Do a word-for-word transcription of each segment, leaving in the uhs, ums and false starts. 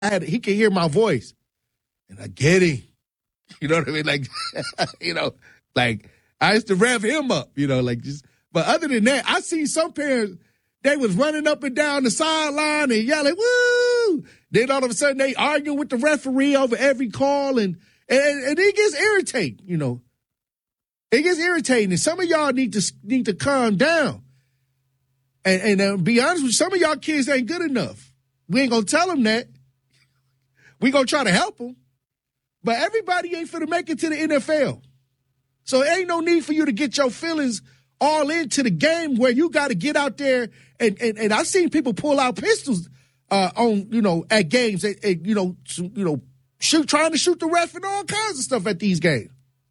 had, he can hear my voice, and I get him. You know what I mean? Like, you know, like I used to rev him up. You know, like just. But other than that, I see some parents. They was running up and down the sideline and yelling, "Woo!" Then all of a sudden they argue with the referee over every call, and and, and it gets irritating. You know, it gets irritating, and some of y'all need to need to calm down. And and uh, be honest with you, some of y'all kids ain't good enough. We ain't gonna tell them that. We gonna try to help them, but everybody ain't finna make it to the N F L. So it ain't no need for you to get your feelings all into the game where you got to get out there. And, and, and I've seen people pull out pistols uh, on, you know, at games, and, and, you know, some, you know, shoot, trying to shoot the ref and all kinds of stuff at these games.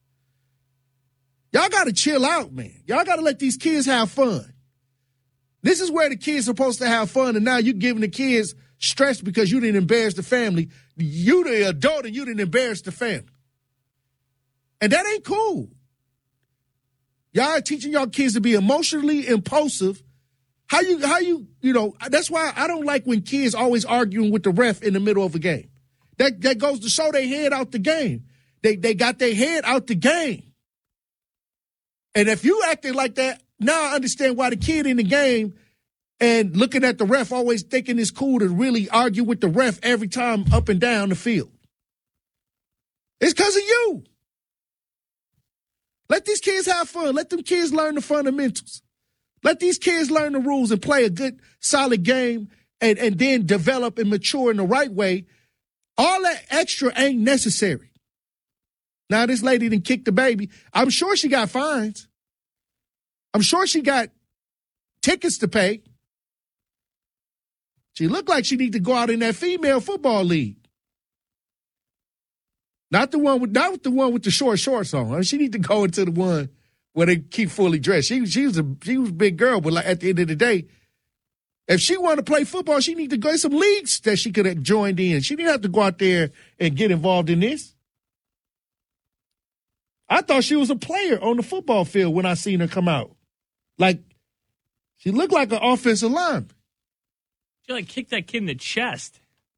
Y'all got to chill out, man. Y'all got to let these kids have fun. This is where the kids are supposed to have fun, and now you're giving the kids stress because you didn't embarrass the family. You the adult and you didn't embarrass the family. And that ain't cool. Y'all are teaching y'all kids to be emotionally impulsive. How you, how you, you know, that's why I don't like when kids always arguing with the ref in the middle of a game. That that goes to show their head out the game. They they got their head out the game. And if you acting like that, now I understand why the kid in the game and looking at the ref always thinking it's cool to really argue with the ref every time up and down the field. It's because of you. Let these kids have fun. Let them kids learn the fundamentals. Let these kids learn the rules and play a good, solid game and, and then develop and mature in the right way. All that extra ain't necessary. Now, this lady done kicked the baby. I'm sure she got fines. I'm sure she got tickets to pay. She looked like she need to go out in that female football league. Not the one with not the one with the short shorts on. I mean, she need to go into the one where they keep fully dressed. She she was a she was a big girl, but like at the end of the day, if she wanted to play football, she need to go to some leagues that she could have joined in. She didn't have to go out there and get involved in this. I thought she was a player on the football field when I seen her come out. Like she looked like an offensive lineman. She like kicked that kid in the chest.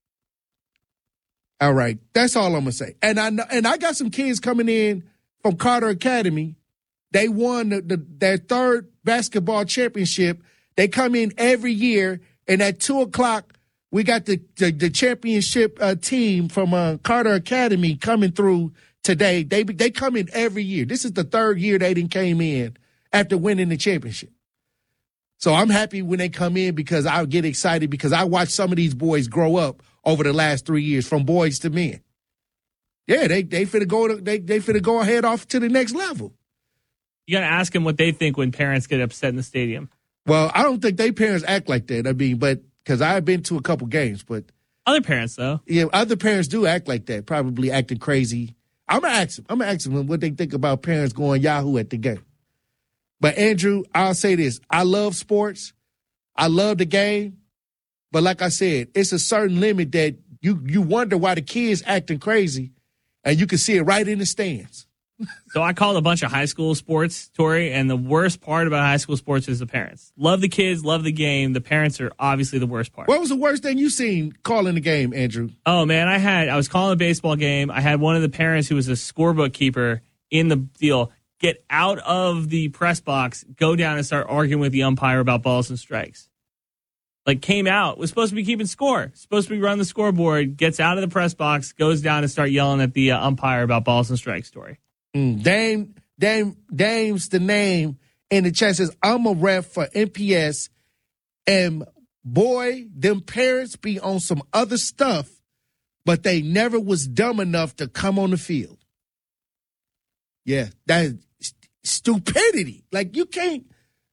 All right, that's all I'm gonna say. And I know, and I got some kids coming in from Carter Academy. They won the, the, their third basketball championship. They come in every year, and at two o'clock, we got the the, the championship uh, team from uh, Carter Academy coming through today. They they come in every year. This is the third year they didn't came in after winning the championship. So I'm happy when they come in because I get excited because I watch some of these boys grow up over the last three years from boys to men. Yeah, they they finna go to, they they finna go ahead off to the next level. You got to ask them what they think when parents get upset in the stadium. Well, I don't think they parents act like that. I mean, but because I've been to a couple games, but other parents though, yeah, other parents do act like that, probably acting crazy. I'm gonna ask them. I'm gonna ask them what they think about parents going Yahoo at the game. But Andrew, I'll say this: I love sports, I love the game, but like I said, it's a certain limit that you you wonder why the kids acting crazy, and you can see it right in the stands. So I called a bunch of high school sports, Tori, and the worst part about high school sports is the parents. Love the kids, love the game. The parents are obviously the worst part. What was the worst thing you seen calling the game, Andrew? Oh, man, I had I was calling a baseball game. I had one of the parents who was a scorebook keeper in the deal get out of the press box, go down and start arguing with the umpire about balls and strikes. Like, came out, was supposed to be keeping score, supposed to be running the scoreboard, gets out of the press box, goes down and start yelling at the uh, umpire about balls and strikes, Tori. Mm, Dame, Dame, Dame's the name in the chat says, I'm a ref for N P S, and boy, them parents be on some other stuff, but they never was dumb enough to come on the field. Yeah, that is st- stupidity. Like, you can't.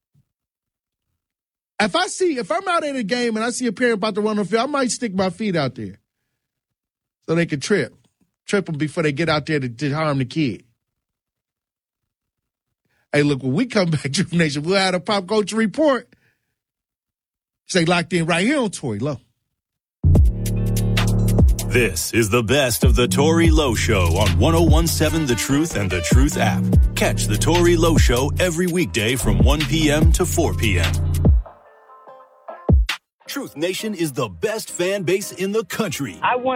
If I see, if I'm out at a game and I see a parent about to run on the field, I might stick my feet out there so they can trip, trip them before they get out there to, to harm the kid. Hey, look, when we come back, Drew Nation, we'll have a pop culture report. Stay locked in right here on Tory Lowe. This is the best of the Tory Lowe Show on one oh one point seven The Truth and The Truth app. Catch the Tory Lowe Show every weekday from one p.m. to four p.m. Truth Nation is the best fan base in the country. I want